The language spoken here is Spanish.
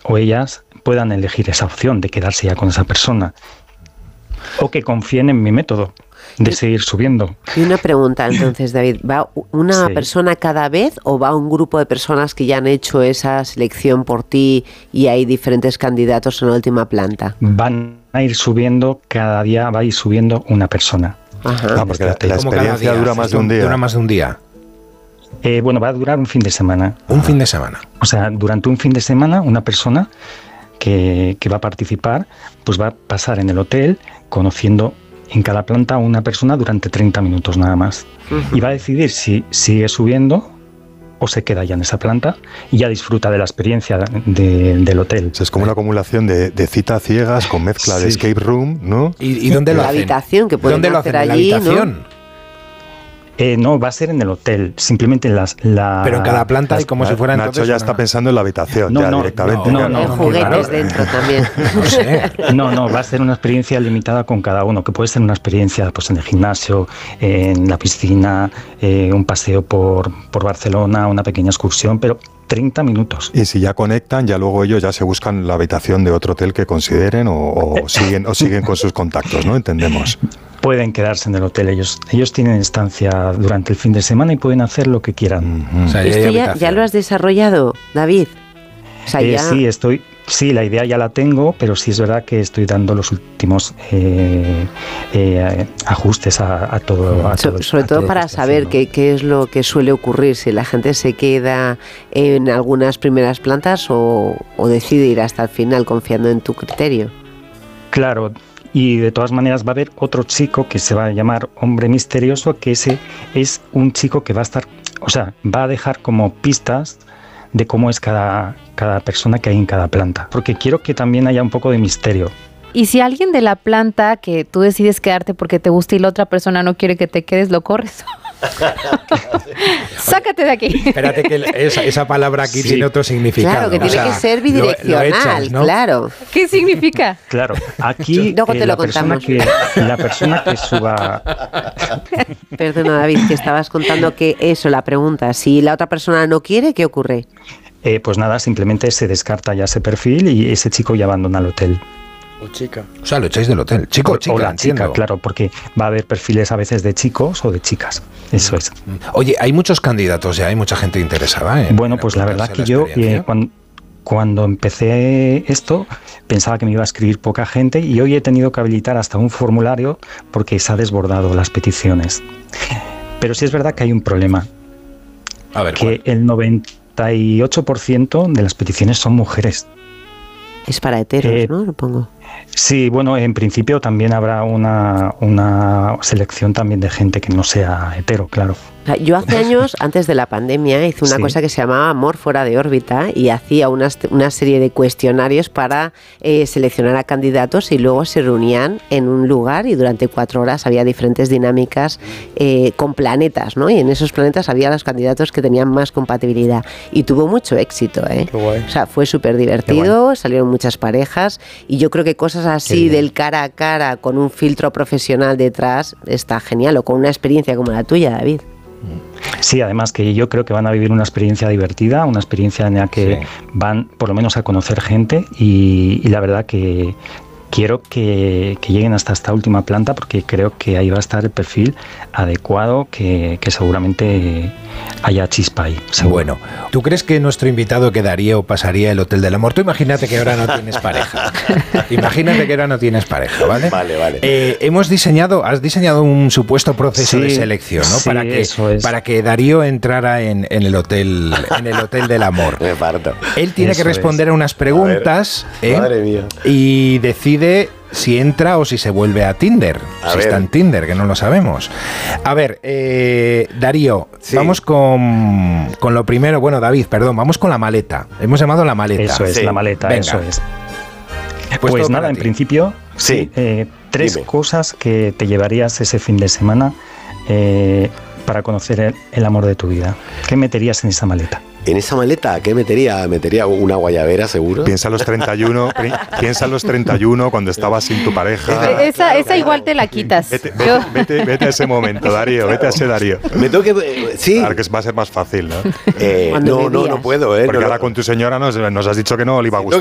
o ellas puedan elegir esa opción de quedarse ya con esa persona, o que confíen en mi método de seguir subiendo. Y una pregunta entonces, David, ¿va una persona cada vez o va un grupo de personas que ya han hecho esa selección por ti y hay diferentes candidatos en la última planta? Van a ir subiendo, cada día va a ir subiendo una persona. Ajá. Porque la experiencia dura más de un día. Dura más de un día. Bueno, va a durar un fin de semana. Un fin de semana. O sea, durante un fin de semana, una persona que va a participar, pues va a pasar en el hotel conociendo en cada planta a una persona durante 30 minutos nada más. Y va a decidir si sigue subiendo o se queda ya en esa planta y ya disfruta de la experiencia del hotel. Es como una acumulación de citas ciegas con mezcla de escape room, ¿no? ¿Y dónde lo hacen? La habitación que pueden hacer allí, ¿En la habitación? No, va a ser en el hotel, simplemente Pero en cada planta hay como si fuera Nacho entonces ya está pensando en la habitación, directamente. No, juguetes dentro también. No sé. No, va a ser una experiencia limitada con cada uno, que puede ser una experiencia pues en el gimnasio, en la piscina, un paseo por Barcelona, una pequeña excursión, pero 30 minutos. Y si ya conectan, ya luego ellos ya se buscan la habitación de otro hotel que consideren o siguen con sus contactos, ¿no? Entendemos. Pueden quedarse en el hotel, ellos tienen estancia durante el fin de semana y pueden hacer lo que quieran. O sea, ¿Esto ya lo has desarrollado, David? O sea, Sí, la idea ya la tengo, pero sí es verdad que estoy dando los últimos ajustes a todo. Sobre todo para saber qué es lo que suele ocurrir, si la gente se queda en algunas primeras plantas o decide ir hasta el final confiando en tu criterio. Claro, y de todas maneras va a haber otro chico que se va a llamar Hombre Misterioso, que ese es un chico que va a estar, o sea, va a dejar como pistas de cómo es cada persona que hay en cada planta, porque quiero que también haya un poco de misterio. Y si alguien de la planta que tú decides quedarte porque te gusta y la otra persona no quiere que te quedes, ¿lo corres? Sácate de aquí. Espérate que esa palabra aquí tiene otro significado. Claro, que tiene que ser bidireccional, lo echas, ¿no? Claro. ¿Qué significa? Claro, aquí luego te lo contamos. La persona que suba... Perdona, David, que estabas contando que la pregunta, si la otra persona no quiere, ¿qué ocurre? Pues nada, simplemente se descarta ya ese perfil y ese chico ya abandona el hotel. O chica. O sea, lo echáis del hotel. Chico o chica, la entiendo. chica, claro, porque va a haber perfiles a veces de chicos o de chicas. Eso es. Oye, hay muchos candidatos ya, hay mucha gente interesada. Bueno, pues la verdad que yo cuando empecé esto pensaba que me iba a escribir poca gente y hoy he tenido que habilitar hasta un formulario porque se ha desbordado las peticiones. Pero sí es verdad que hay un problema. A ver, que el 98% de las peticiones son mujeres. Es para heteros, ¿no? Lo pongo. Sí, bueno, en principio también habrá una selección también de gente que no sea hetero, claro. Yo hace años, antes de la pandemia, hice una cosa que se llamaba Amor fuera de órbita y hacía una serie de cuestionarios para seleccionar a candidatos y luego se reunían en un lugar y durante 4 horas había diferentes dinámicas con planetas, ¿no? Y en esos planetas había los candidatos que tenían más compatibilidad y tuvo mucho éxito, ¿eh? Qué guay. O sea, fue súper divertido, salieron muchas parejas y yo creo que cosas así del cara a cara con un filtro profesional detrás está genial, o con una experiencia como la tuya, David. Sí, además que yo creo que van a vivir una experiencia divertida, una experiencia en la que van por lo menos a conocer gente y la verdad que quiero que lleguen hasta esta última planta porque creo que ahí va a estar el perfil adecuado, que seguramente haya chispa ahí. Seguro. Bueno, ¿tú crees que nuestro invitado quedaría o pasaría el Hotel del Amor? Tú imagínate que ahora no tienes pareja. Imagínate que ahora no tienes pareja, ¿vale? Vale. Has diseñado un supuesto proceso de selección, ¿no? Sí, para que Darío entrara en el Hotel del Amor. Me parto. Él tiene que responder a unas preguntas, Madre mía. y decide si entra o si se vuelve a Tinder. Si está en Tinder, que no lo sabemos. A ver, Darío, vamos con lo primero. Bueno, David, perdón, vamos con la maleta. Hemos llamado la maleta. Eso es, la maleta, venga. Eso es. Pues nada, en principio, 3 cosas que te llevarías ese fin de semana para conocer el amor de tu vida. ¿Qué meterías en esa maleta? ¿En esa maleta qué metería? Metería una guayabera, seguro. Piensa en los 31, cuando estabas sin tu pareja. Esa igual te la quitas. Vete a ese momento, Darío, vete a ese Darío. Me tengo que... Sí. Claro que va a ser más fácil, ¿no? No puedo, Porque ahora con tu señora nos has dicho que no le iba a gustar.